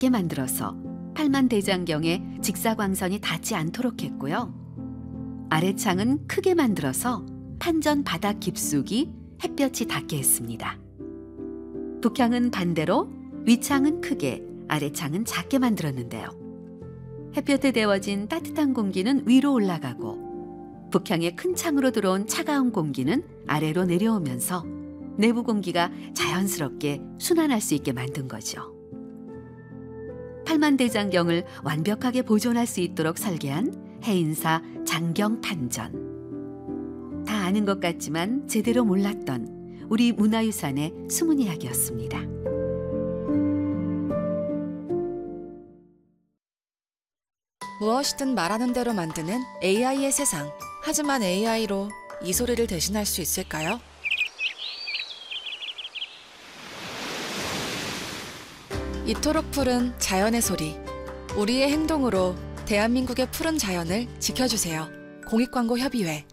작게 만들어서 팔만대장경에 직사광선이 닿지 않도록 했고요. 아래창은 크게 만들어서 판전 바닥 깊숙이 햇볕이 닿게 했습니다. 북향은 반대로 위창은 크게, 아래창은 작게 만들었는데요. 햇볕에 데워진 따뜻한 공기는 위로 올라가고 북향의 큰 창으로 들어온 차가운 공기는 아래로 내려오면서 내부 공기가 자연스럽게 순환할 수 있게 만든 거죠. 팔만대장경을 완벽하게 보존할 수 있도록 설계한 해인사 장경판전. 다 아는 것 같지만 제대로 몰랐던 우리 문화유산의 숨은 이야기였습니다. 무엇이든 말하는 대로 만드는 AI의 세상. 하지만 AI로 이 소리를 대신할 수 있을까요? 이토록 푸른 자연의 소리. 우리의 행동으로 대한민국의 푸른 자연을 지켜주세요. 공익광고협의회